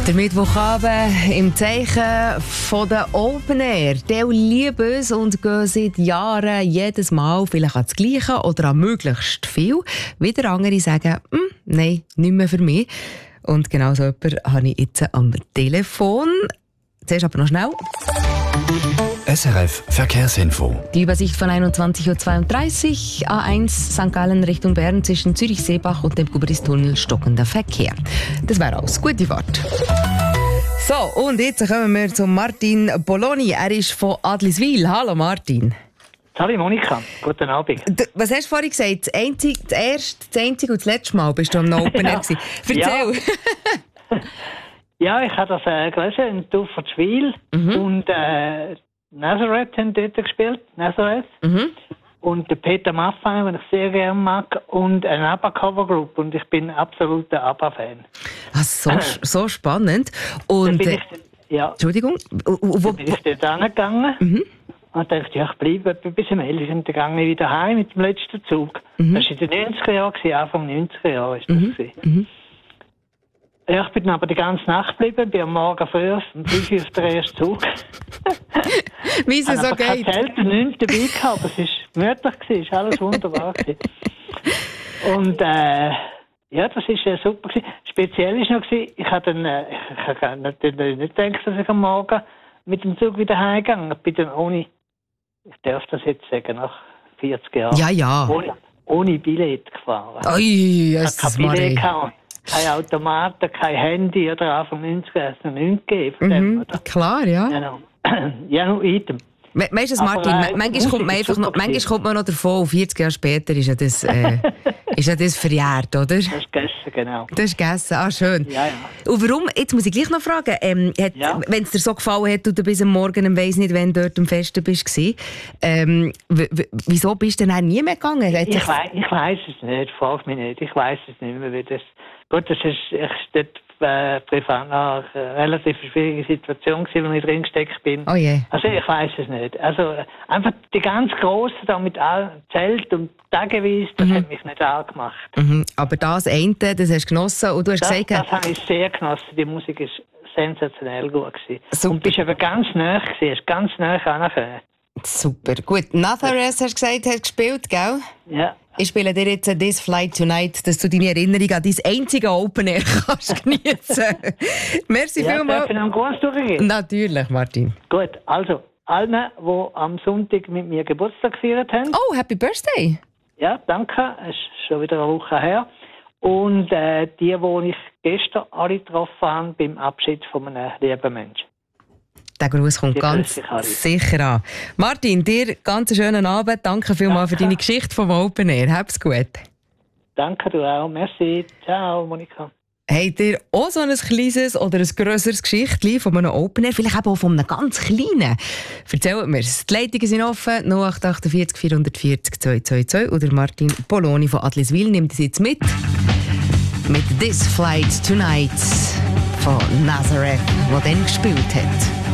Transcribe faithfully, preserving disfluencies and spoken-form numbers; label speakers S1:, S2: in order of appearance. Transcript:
S1: Der Mittwochabend im Zeichen von der Open Air. Die lieben es und gehen seit Jahren jedes Mal vielleicht an das Gleiche oder an möglichst viel. Wieder andere sagen, nein, nicht mehr für mich. Und genau so jemanden habe ich jetzt am Telefon. Zuerst aber noch schnell.
S2: S R F Verkehrsinfo.
S1: Die Übersicht von einundzwanzig Uhr zweiunddreißig, A eins Sankt Gallen Richtung Bern zwischen Zürich-Seebach und dem Gubristunnel stockender Verkehr. Das wäre alles. Gute Fahrt. So, und jetzt kommen wir zu Martin Poloni. Er ist von Adliswil. Hallo Martin.
S3: Hallo Monika, guten Abend.
S1: D- Was hast du vorhin gesagt? Das, einzige, das erste, das einzige und das letzte Mal bist du am Open Air gewesen. Erzähl.
S3: Ja. Ja, ich habe das äh, gelesen in Tuffertswil
S1: Mhm.
S3: und äh, Nazareth haben dort gespielt, Nazareth.
S1: Mhm.
S3: Und der Peter Maffay, den ich sehr gerne mag, und eine ABBA-Cover-Group. Und ich bin absoluter ABBA-Fan.
S1: Ah, so, so spannend. Und,
S3: Dann bin
S1: äh,
S3: ich, ja,
S1: Entschuldigung, wo, wo,
S3: dann bin ich dort hingegangen
S1: Mhm.
S3: und dachte, ja, ich bleibe etwa bis zum elf und dann gehe ich wieder heim mit dem letzten Zug.
S1: Mhm.
S3: Das war in den neunziger Jahren, Anfang neunziger Jahre ist das.
S1: Mhm.
S3: Mhm. Ja, ich bin aber die ganze Nacht geblieben, bin am Morgen früh um fünf Uhr auf den ersten Zug.
S1: wie es
S3: Ich
S1: so
S3: habe kein
S1: geht.
S3: Zelt und nichts dabei gehabt, aber es war gemütlich, es war alles wunderbar. gewesen. Und äh, ja, das war äh, super. Gewesen. Speziell war noch, gewesen, ich habe dann, äh, ich habe natürlich nicht gedacht, dass ich am Morgen mit dem Zug wieder heimgegangen. Ich bin dann ohne, ich darf das jetzt sagen, nach vierzig Jahren,
S1: Ja, ja.
S3: ohne, ohne Billett gefahren.
S1: Ui,
S3: Ich
S1: Jesus
S3: habe kein Billett
S1: Maria.
S3: gehabt. Kein Automaten, kein Handy oder Anfang neunziger hat es noch nichts gegeben. von dem,
S1: Mhm,
S3: oder?
S1: klar, ja.
S3: Genau. Ja, nur item.
S1: We weißt du,
S3: Aber,
S1: Martin,
S3: äh,
S1: ma- manchmal kommt man
S3: Musik ist
S1: einfach noch,
S3: super
S1: manchmal
S3: gewesen.
S1: kommt man noch davon, vierzig Jahre später ist ja das, äh, ist ja das verjährt, oder?
S3: Das ist gegessen, genau.
S1: Das ist gegessen, ah schön.
S3: Ja, ja.
S1: Und warum, jetzt muss ich gleich noch fragen, ähm, hat,
S3: Ja.
S1: wenn es dir so gefallen hat und du bis am Morgen, weiss nicht, wenn du dort am Festen bist, gsi, ähm, w- w- wieso bist du dann auch nie mehr gegangen? Hat
S3: Ich,
S1: sich-
S3: wei ich weiss es nicht, frag mich nicht. Ich weiss es nicht mehr, wie das... Gut, das ist, ich dort äh, privat noch eine relativ schwierige Situation gewesen, wo ich drin gesteckt bin.
S1: Oh je.
S3: Also ich weiss es nicht. Also äh, einfach die ganz Grossen da mit all Zelt und tageweise, das hat mich nicht angemacht.
S1: Mhm. Aber das eine, das hast du genossen und du hast
S3: Das,
S1: gesagt,
S3: das habe ich sehr genossen. Die Musik ist sensationell gut gewesen.
S1: Super.
S3: Und bist eben ganz nah gewesen, hast ganz nah angefangen.
S1: super, gut. Nazareth hast du gesagt, hast gespielt, gell?
S3: Ja.
S1: Ich spiele dir jetzt «This Flight Tonight», dass du deine Erinnerung an dein einzige Open Air kannst geniessen. Merci
S3: Ja,
S1: vielmals.
S3: darf ich noch einen Gruß durchgeben?
S1: Natürlich, Martin.
S3: Gut, also, allen, die am Sonntag mit mir Geburtstag gefeiert haben,
S1: Oh, Happy Birthday!
S3: ja, danke, es ist schon wieder eine Woche her. Und äh, die, die ich gestern alle getroffen habe, beim Abschied von einem lieben Menschen.
S1: Der Gruß kommt
S3: Die
S1: ganz
S3: grüße ich alle.
S1: sicher an. Martin, dir ganz einen schönen Abend. Danke vielmals für
S3: Danke.
S1: deine Geschichte vom Open Air. Hab's gut.
S3: Danke, du auch. Merci. Ciao, Monika.
S1: Habt ihr auch so ein kleines oder ein grösseres Geschichtchen von einem Open Air, vielleicht eben auch von einem ganz kleinen? Erzählt mir es. Die Leitungen sind offen, null acht acht vier vier vier null zwei zwei zwei. Oder Martin Poloni von Adliswil nimmt es jetzt mit. Mit «This Flight Tonight» von Nazareth, der dann gespielt hat.